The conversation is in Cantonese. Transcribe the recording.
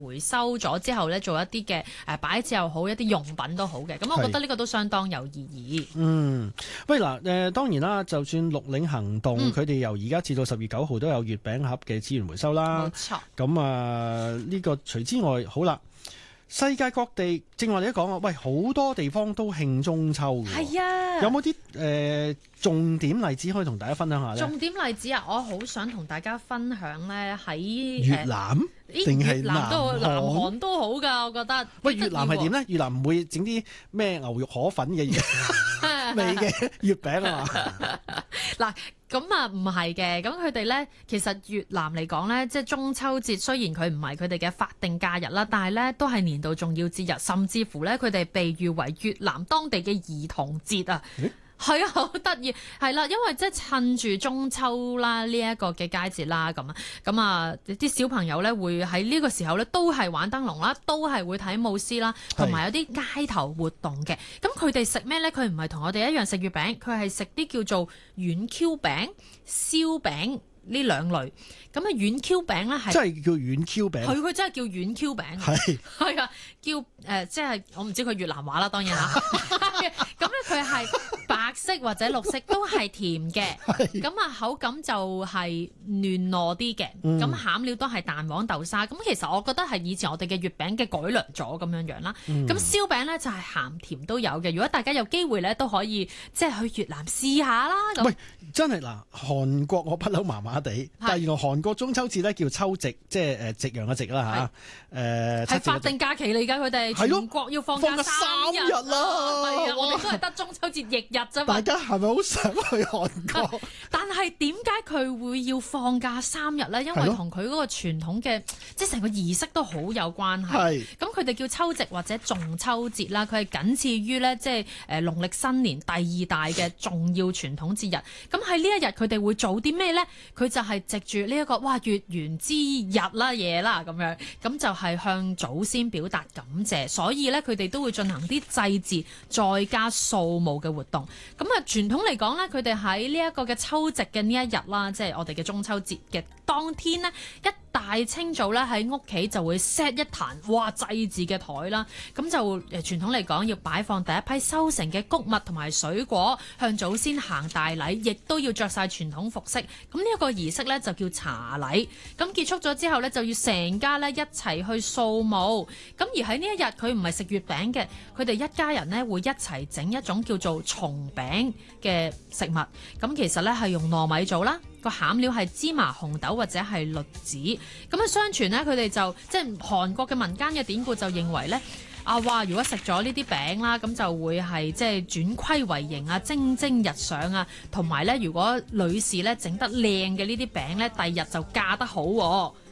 回收咗之後咧，做一啲嘅擺設又好，一啲用品都好嘅。咁我覺得呢個都相當有意義。 喂嗱，當然啦，就算綠領行動，佢哋由而家至到10月9號都有月餅盒嘅資源回收啦。 冇錯。 咁呢個除之外，好啦。世界各地正話你都講啊，喂，好多地方都慶中秋嘅。 係啊， 有冇啲重點例子可以同大家分享下咧？ 重點例子啊，我好想同大家分享咧，喺越南定係南韓都好㗎，我覺得。 喂，越南係點咧？越南唔會整啲咩牛肉河粉嘅味嘅月餅啊嘛？ 嗱。咁啊，唔係嘅，咁佢哋咧，其實越南嚟講咧，即係中秋節，雖然佢唔係佢哋嘅法定假日啦，但係咧都係年度重要節日，甚至乎咧佢哋被譽為越南當地嘅兒童節啊。係啊，好得意，係啦，因為即係趁住中秋啦呢一個嘅佳節啦，咁啊啲小朋友咧會喺呢個時候咧都係玩燈籠啦，都係會睇舞獅啦，同埋有啲街頭活動嘅。咁佢哋食咩咧？佢唔係同我哋一樣食月餅，佢係食啲叫做軟 Q 餅、燒餅呢兩類。咁啊軟 Q 餅咧係真係叫軟 Q 餅， 佢真係叫軟 Q 餅，係啊，叫即係我唔知佢越南話啦，當然嚇。咁咧佢係白色或者綠色都係甜嘅，咁啊口感就係嫩糯啲嘅，咁餡料都係蛋黃豆沙。咁其實我覺得係以前我哋嘅月餅嘅改良咗咁樣樣啦。咁燒餅咧就係鹹甜都有嘅。如果大家有機會咧都可以即係去越南試下啦。 喂，真係嗱，韓國我不嬲麻麻地，但係原來韓國中秋節咧叫秋夕，即係夕陽嘅夕啦嚇。 係法定假期嚟㗎，佢哋全國要放假3日啦。 係啊，我哋都係得中秋節翌日啫嘛。 大家係咪好想去韓國？ 但係點解佢會要放假3日咧？因為同佢嗰個傳統嘅即係成個儀式都好有關係。咁佢哋叫秋夕或者仲秋節啦，佢係僅次於咧即係農曆新年第2大嘅重要傳統節日。咁喺呢一日佢哋會做啲咩咧？佢就係藉住呢一個月圓之日啦夜啦咁樣，咁就係向祖先表達感謝，所以咧佢哋都會進行啲祭祀，再加掃墓嘅活動。咁啊傳統嚟講咧，佢哋喺呢一個嘅秋夕嘅呢一日啦，即係我哋嘅中秋節嘅當天呢，一大清早咧喺屋企就會 set 一壇祭祀嘅台啦，咁就傳統嚟講要擺放第一批收成嘅穀物同埋水果，向祖先行大禮，亦都要着晒傳統服飾。咁呢一個儀式咧就叫茶禮。咁結束咗之後咧，就要成家咧一齊去掃墓。咁而喺呢一日佢唔係食月餅嘅，佢哋一家人咧會一齊整一種叫做松餅嘅食物。咁其實咧係用糯米做啦。個餡料係芝麻、紅豆或者係栗子，咁啊相傳咧佢哋就即係韓國嘅民間嘅典故就認為咧如果食咗呢啲餅啦，咁就會係即係轉虧為盈啊，蒸蒸日上啊，同埋咧如果女士咧整得靚嘅呢啲餅咧，第日就嫁得好。